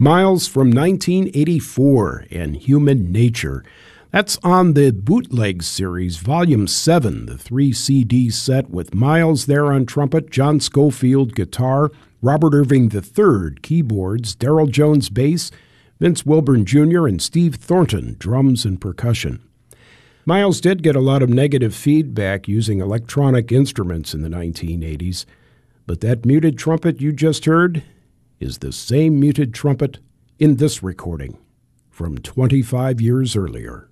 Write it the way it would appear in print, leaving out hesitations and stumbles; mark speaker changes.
Speaker 1: Miles from 1984 and Human Nature. That's on the Bootleg Series, Volume 7, the 3-CD set with Miles there on trumpet, John Scofield guitar, Robert Irving III keyboards, Darryl Jones bass, Vince Wilburn Jr., and Steve Thornton drums and percussion. Miles did get a lot of negative feedback using electronic instruments in the 1980s, but that muted trumpet you just heard is the same muted trumpet in this recording from 25 years earlier.